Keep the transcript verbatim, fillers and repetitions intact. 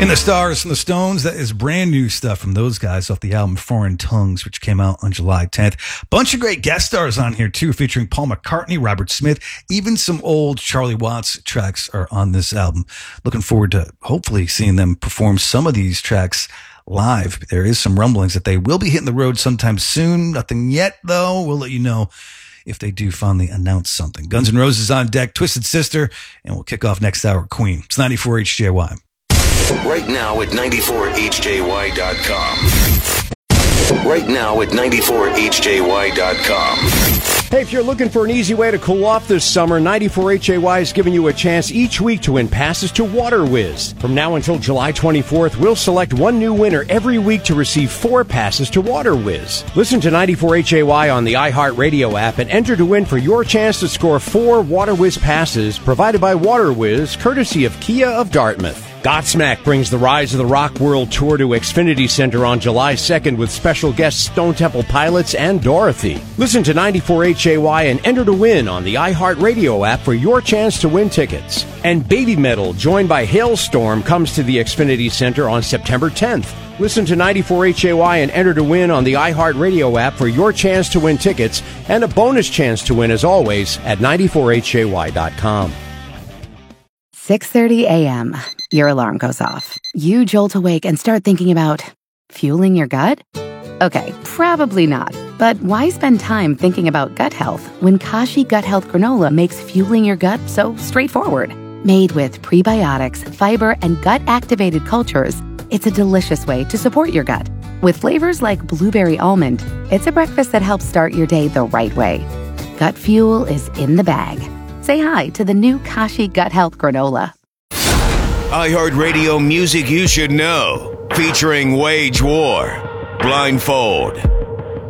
In the Stars and the Stones, that is brand new stuff from those guys off the album Foreign Tongues, which came out on July tenth. Bunch of great guest stars on here too, featuring Paul McCartney, Robert Smith, even some old Charlie Watts tracks are on this album. Looking forward to hopefully seeing them perform some of these tracks live. There is some rumblings that they will be hitting the road sometime soon. Nothing yet though. We'll let you know if they do finally announce something. Guns N' Roses on deck, Twisted Sister, and we'll kick off next hour, Queen. It's ninety-four H J Y. Right now at ninety-four H J Y dot com. Right now at ninety-four H J Y dot com. Hey, if you're looking for an easy way to cool off this summer, ninety-four H J Y is giving you a chance each week to win passes to Water Whiz. From now until July twenty-fourth, we'll select one new winner every week to receive four passes to Water Whiz. Listen to ninety-four H J Y on the iHeartRadio app and enter to win for your chance to score four Water Whiz passes provided by Water Whiz, courtesy of Kia of Dartmouth. Godsmack brings the Rise of the Rock World Tour to Xfinity Center on July second with special guests Stone Temple Pilots and Dorothy. Listen to ninety-four H J Y and enter to win on the iHeartRadio app for your chance to win tickets. And Baby Metal, joined by Hailstorm, comes to the Xfinity Center on September tenth. Listen to ninety-four H J Y and enter to win on the iHeartRadio app for your chance to win tickets and a bonus chance to win, as always, at ninety-four H J Y dot com. six thirty a.m. Your alarm goes off. You jolt awake and start thinking about fueling your gut? Okay, probably not. But why spend time thinking about gut health when Kashi Gut Health Granola makes fueling your gut so straightforward? Made with prebiotics, fiber, and gut-activated cultures, it's a delicious way to support your gut. With flavors like blueberry almond, it's a breakfast that helps start your day the right way. Gut fuel is in the bag. Say hi to the new Kashi Gut Health Granola. iHeartRadio Music You Should Know, featuring Wage War, Blindfold,